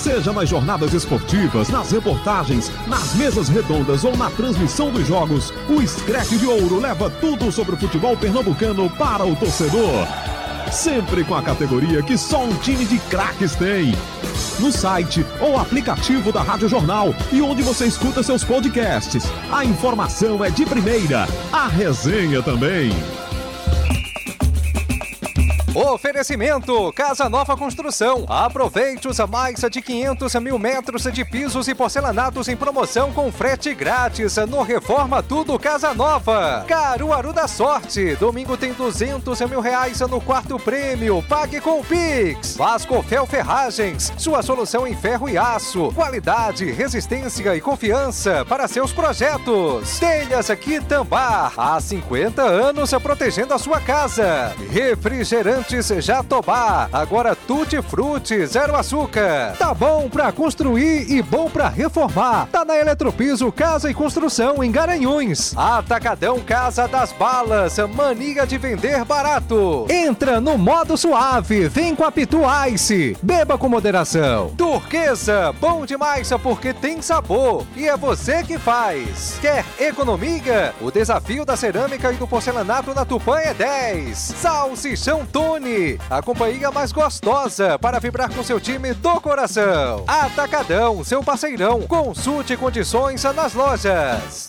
Seja nas jornadas esportivas, nas reportagens, nas mesas redondas ou na transmissão dos jogos, o Screte de Ouro leva tudo sobre o futebol pernambucano para o torcedor. Sempre com a categoria que só um time de craques tem. No site ou aplicativo da Rádio Jornal e onde você escuta seus podcasts. A informação é de primeira, a resenha também. Oferecimento Casa Nova Construção. Aproveite os mais de 500 mil metros de pisos e porcelanatos em promoção com frete grátis no Reforma Tudo Casa Nova. Caruaru da Sorte. Domingo tem 200 mil reais no quarto prêmio. Pague com o Pix. Vascofel Ferragens. Sua solução em ferro e aço. Qualidade, resistência e confiança para seus projetos. Telhas Quitambá. Há 50 anos protegendo a sua casa. Refrigerante Jatobá, agora Tutti Frutti, zero açúcar. Tá bom pra construir e bom pra reformar. Tá na Eletropiso Casa e Construção em Garanhuns. Atacadão Casa das Balas, mania de vender barato. Entra no modo suave, vem com a Pitu Ice. Beba com moderação. Turquesa, bom demais porque tem sabor e é você que faz. Quer economia? O desafio da cerâmica e do porcelanato na Tupã é 10. Salsichão Tony, a companhia mais gostosa para vibrar com seu time do coração. Atacadão, seu parceirão. Consulte condições nas lojas.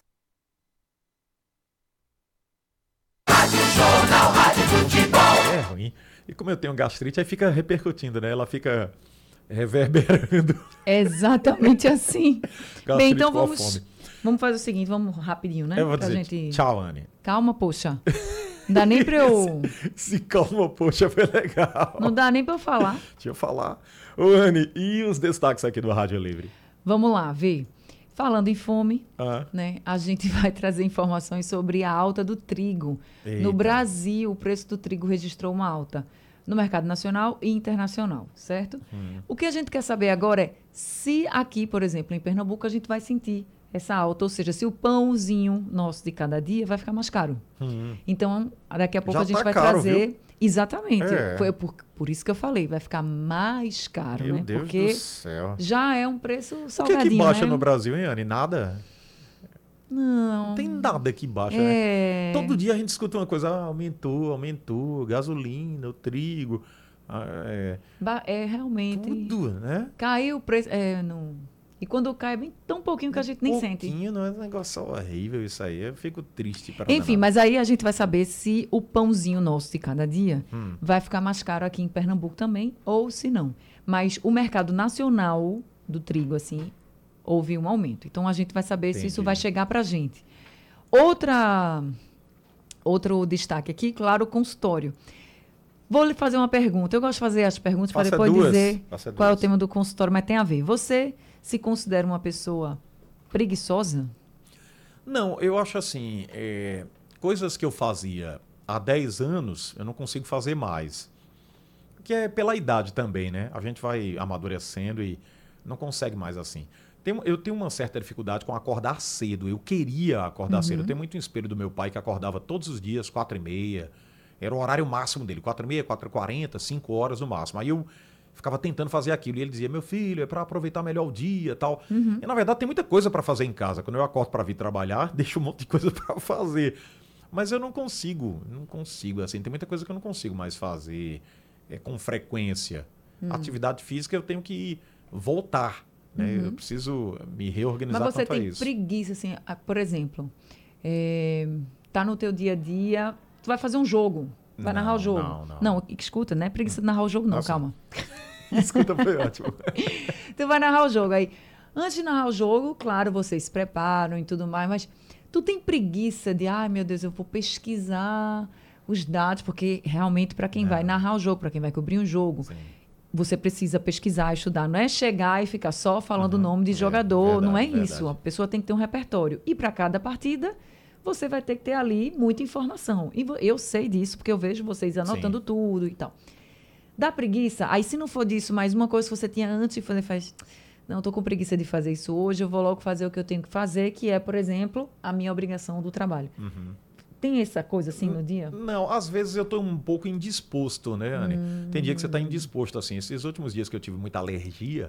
Rádio Jornal, Rádio Futebol. É ruim. E como eu tenho gastrite, aí fica repercutindo, né? Ela fica reverberando. É exatamente assim. Bem, então com a vamos fazer o seguinte, vamos rapidinho, né? Eu vou pra dizer gente... tchau, Anne. Calma, poxa. Não dá nem pra eu... Se calma, poxa, foi legal. Não dá nem pra eu falar. Deixa eu falar. Ô, Anne, e os destaques aqui do Rádio Livre? Vamos lá, Vê. Falando em fome, né? A gente vai trazer informações sobre a alta do trigo. Eita. No Brasil, o preço do trigo registrou uma alta no mercado nacional e internacional, certo? O que a gente quer saber agora é se aqui, por exemplo, em Pernambuco, a gente vai sentir essa alta, ou seja, se o pãozinho nosso de cada dia vai ficar mais caro. Então, daqui a pouco Já a gente tá vai caro, trazer... viu? Exatamente. É. Foi por isso que eu falei, vai ficar mais caro, Meu né? Deus Porque do céu. já é um preço O que salgadinho, que baixa né? no Brasil, hein, Anne? Nada? Não. Tem nada que baixa, né? Todo dia a gente escuta uma coisa, aumentou, gasolina, o trigo, É realmente... tudo, né? Caiu o preço... E quando cai, é bem tão pouquinho que a gente nem sente. Não é um negócio horrível isso aí. Eu fico triste para Enfim, mas aí a gente vai saber se o pãozinho nosso de cada dia vai ficar mais caro aqui em Pernambuco também, ou se não. Mas o mercado nacional do trigo, assim, houve um aumento. Então, a gente vai saber se isso vai chegar para a gente. Outro destaque aqui, claro, o consultório. Vou lhe fazer uma pergunta. Eu gosto de fazer as perguntas para depois dizer qual é o tema do consultório, mas tem a ver. Você se considera uma pessoa preguiçosa? Não, eu acho assim, coisas que eu fazia há 10 anos, eu não consigo fazer mais. Que é pela idade também, né? A gente vai amadurecendo e não consegue mais assim. Eu tenho uma certa dificuldade com acordar cedo. Eu queria acordar cedo. Eu tenho muito um espelho do meu pai que acordava todos os dias, 4h30. Era o horário máximo dele, 4h30, 4h40, 5 horas no máximo. Aí eu ficava tentando fazer aquilo. E ele dizia, meu filho, é para aproveitar melhor o dia e tal. E na verdade tem muita coisa para fazer em casa. Quando eu acordo para vir trabalhar, deixo um monte de coisa para fazer. Mas eu não consigo, assim. Tem muita coisa que eu não consigo mais fazer com frequência. Atividade física eu tenho que voltar. Né? Eu preciso me reorganizar Mas você quanto a tem isso. preguiça, assim, por exemplo, tá no teu dia a dia, tu vai fazer um jogo, vai narrar o jogo. Não, escuta, não é preguiça de narrar o jogo, não, calma. Escuta, foi ótimo. Tu vai narrar o jogo, aí, antes de narrar o jogo, claro, vocês se preparam e tudo mais, mas tu tem preguiça de, ai meu Deus, eu vou pesquisar os dados, porque realmente para quem vai narrar o jogo, para quem vai cobrir um jogo, Sim. você precisa pesquisar, estudar. Não é chegar e ficar só falando o nome de jogador. verdade, não é verdade. isso. A pessoa tem que ter um repertório. E para cada partida, você vai ter que ter ali muita informação. E eu sei disso, porque eu vejo vocês anotando tudo e tal. Dá preguiça? Aí, se não for disso, mais uma coisa que você tinha antes de fazer, faz... Não, estou com preguiça de fazer isso hoje, eu vou logo fazer o que eu tenho que fazer, que é, por exemplo, a minha obrigação do trabalho. Tem essa coisa assim no dia? Não, às vezes eu estou um pouco indisposto, né, Anne? Tem dia que você está indisposto, assim. Esses últimos dias que eu tive muita alergia,